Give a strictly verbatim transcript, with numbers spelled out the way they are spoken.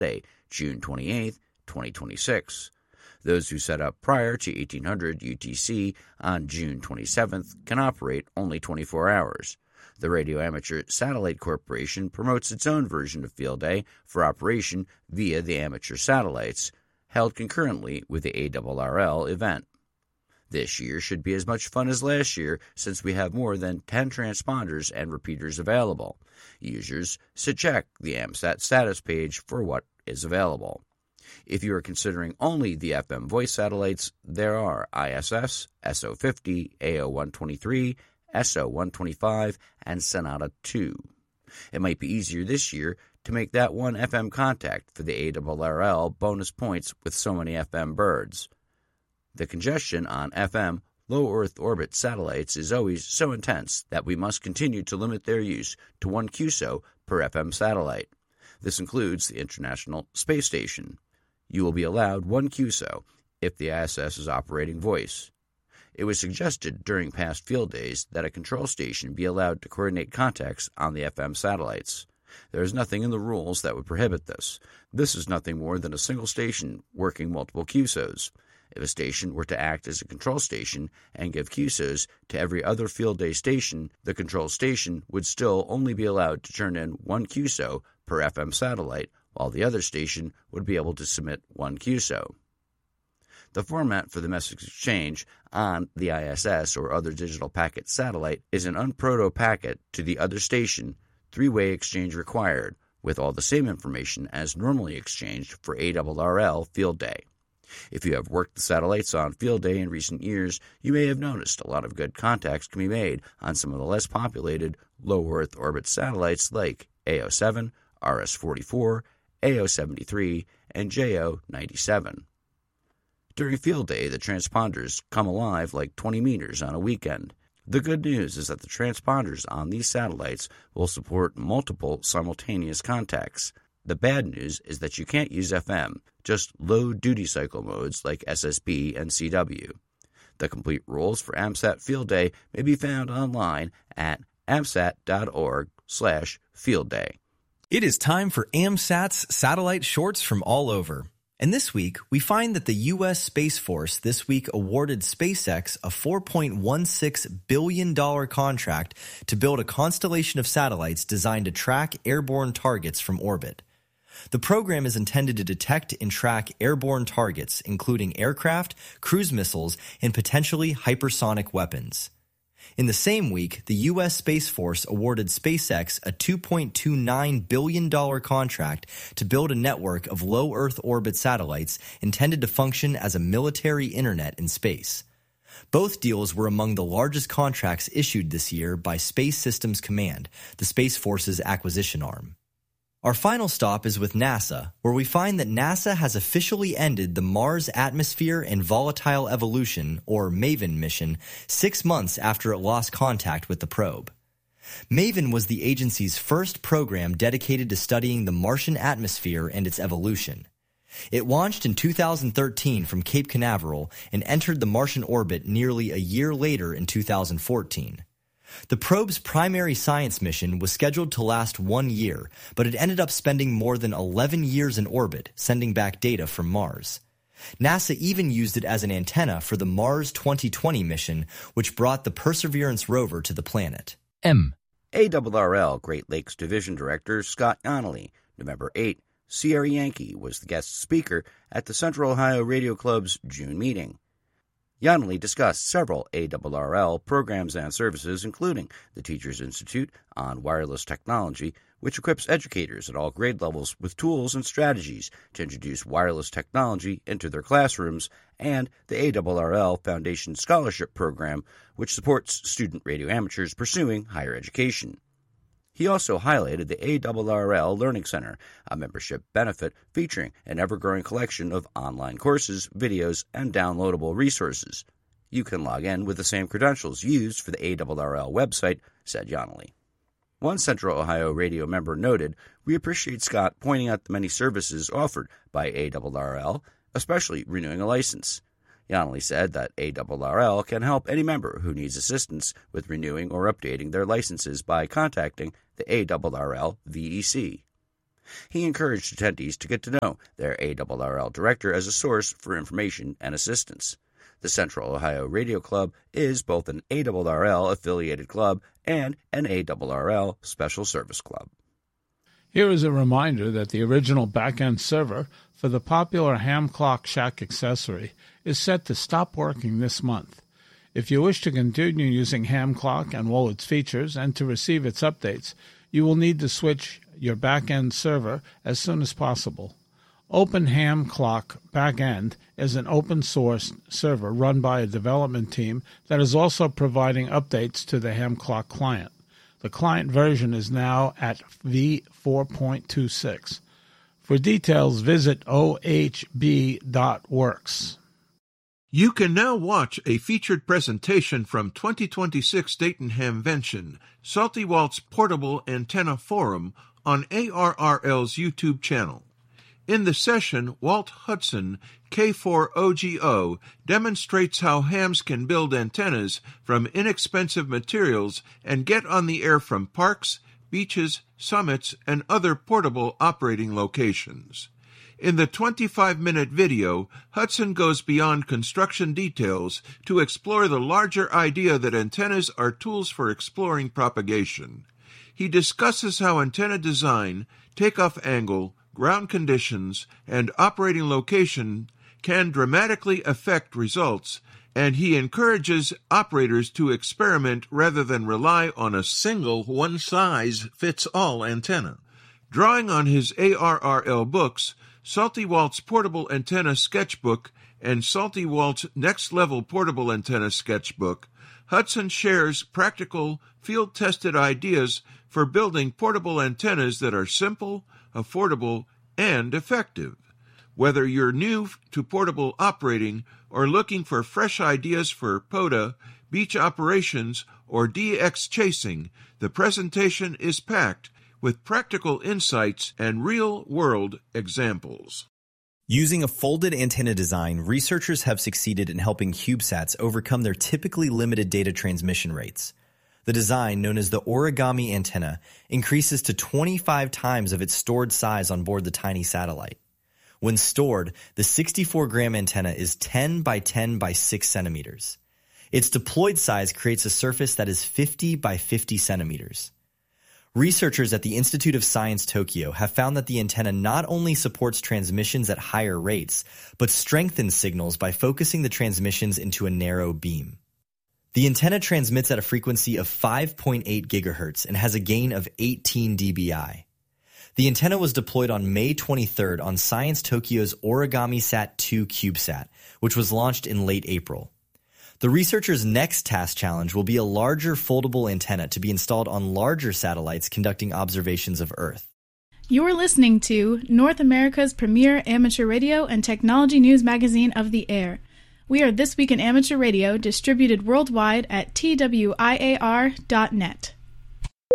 Day, June twenty-eighth, twenty twenty-six. Those who set up prior to eighteen hundred U T C on June twenty-seventh can operate only twenty-four hours. The Radio Amateur Satellite Corporation promotes its own version of Field Day for operation via the amateur satellites, held concurrently with the A R R L event. This year should be as much fun as last year since we have more than ten transponders and repeaters available. Users should check the AMSAT status page for what is available. If you are considering only the F M voice satellites, there are I S S, S O fifty, A O one twenty-three, S O one twenty-five, and Sonata two. It might be easier this year to make that one F M contact for the A R R L bonus points with so many F M birds. The congestion on F M low Earth orbit satellites is always so intense that we must continue to limit their use to one Q S O per F M satellite. This includes the International Space Station. You will be allowed one Q S O if the I S S is operating voice. It was suggested during past field days that a control station be allowed to coordinate contacts on the F M satellites. There is nothing in the rules that would prohibit this. This is nothing more than a single station working multiple Q S Os. If a station were to act as a control station and give Q S Os to every other field day station, the control station would still only be allowed to turn in one Q S O per F M satellite, while the other station would be able to submit one Q S O. The format for the message exchange on the I S S or other digital packet satellite is an unproto packet to the other station, three-way exchange required, with all the same information as normally exchanged for A R R L Field Day. If you have worked the satellites on Field Day in recent years, you may have noticed a lot of good contacts can be made on some of the less populated low Earth orbit satellites like A O seven, R S forty-four, A O seventy-three, and J O ninety-seven. During Field Day, the transponders come alive like twenty meters on a weekend. The good news is that the transponders on these satellites will support multiple simultaneous contacts. The bad news is that you can't use F M, just low duty cycle modes like S S B and C W. The complete rules for AMSAT Field Day may be found online at amsat.org slash field day. It is time for AMSAT's satellite shorts from all over. And this week, we find that the U S Space Force this week awarded SpaceX a four point one six billion dollars contract to build a constellation of satellites designed to track airborne targets from orbit. The program is intended to detect and track airborne targets, including aircraft, cruise missiles, and potentially hypersonic weapons. In the same week, the U S Space Force awarded SpaceX a two point two nine billion dollars contract to build a network of low Earth orbit satellites intended to function as a military internet in space. Both deals were among the largest contracts issued this year by Space Systems Command, the Space Force's acquisition arm. Our final stop is with NASA, where we find that NASA has officially ended the Mars Atmosphere and Volatile Evolution, or MAVEN mission, six months after it lost contact with the probe. MAVEN was the agency's first program dedicated to studying the Martian atmosphere and its evolution. It launched in two thousand thirteen from Cape Canaveral and entered the Martian orbit nearly a year later in two thousand fourteen. The probe's primary science mission was scheduled to last one year, but it ended up spending more than eleven years in orbit, sending back data from Mars. NASA even used it as an antenna for the Mars twenty twenty mission, which brought the Perseverance rover to the planet. M. A R R L Great Lakes Division Director Scott Yonley, November eighth, Sierra Yankee, was the guest speaker at the Central Ohio Radio Club's June meeting. Yonley discussed several A R R L programs and services, including the Teachers Institute on Wireless Technology, which equips educators at all grade levels with tools and strategies to introduce wireless technology into their classrooms, and the A R R L Foundation Scholarship Program, which supports student radio amateurs pursuing higher education. He also highlighted the A R R L Learning Center, a membership benefit featuring an ever-growing collection of online courses, videos, and downloadable resources. You can log in with the same credentials used for the A R R L website, said Yonley. One Central Ohio radio member noted, "We appreciate Scott pointing out the many services offered by A R R L, especially renewing a license." Yonley said that A R R L can help any member who needs assistance with renewing or updating their licenses by contacting the A R R L V E C. He encouraged attendees to get to know their A R R L director as a source for information and assistance. The Central Ohio Radio Club is both an A R R L affiliated club and an A R R L special service club. Here is a reminder that the original back-end server for the popular Ham Clock Shack accessory is set to stop working this month. If you wish to continue using Ham Clock and all its features and to receive its updates, you will need to switch your back-end server as soon as possible. Open Ham Clock Backend is an open-source server run by a development team that is also providing updates to the Ham Clock client. The client version is now at v four point two six. For details, visit o h b dot works. You can now watch a featured presentation from twenty twenty-six Dayton Hamvention, Salty Walt's Portable Antenna Forum, on A R R L's YouTube channel. In the session, Walt Hudson, K four O G O, demonstrates how hams can build antennas from inexpensive materials and get on the air from parks, beaches, summits, and other portable operating locations. In the twenty-five minute video, Hudson goes beyond construction details to explore the larger idea that antennas are tools for exploring propagation. He discusses how antenna design, takeoff angle, ground conditions, and operating location can dramatically affect results, and he encourages operators to experiment rather than rely on a single one-size-fits-all antenna. Drawing on his A R R L books, Salty Walt's Portable Antenna Sketchbook and Salty Walt's Next Level Portable Antenna Sketchbook, Hudson shares practical, field-tested ideas for building portable antennas that are simple, affordable, and effective. Whether you're new to portable operating or looking for fresh ideas for POTA, beach operations, or D X chasing, the presentation is packed with practical insights and real-world examples. Using a folded antenna design, researchers have succeeded in helping CubeSats overcome their typically limited data transmission rates. The design, known as the origami antenna, increases to twenty-five times of its stored size on board the tiny satellite. When stored, the sixty-four gram antenna is ten by ten by six centimeters. Its deployed size creates a surface that is fifty by fifty centimeters. Researchers at the Institute of Science Tokyo have found that the antenna not only supports transmissions at higher rates, but strengthens signals by focusing the transmissions into a narrow beam. The antenna transmits at a frequency of five point eight gigahertz and has a gain of eighteen decibels. The antenna was deployed on May twenty-third on Science Tokyo's OrigamiSat two CubeSat, which was launched in late April. The researchers' next task challenge will be a larger foldable antenna to be installed on larger satellites conducting observations of Earth. You're listening to North America's premier amateur radio and technology news magazine of the air. We are This Week in Amateur Radio, distributed worldwide at T W I A R dot net.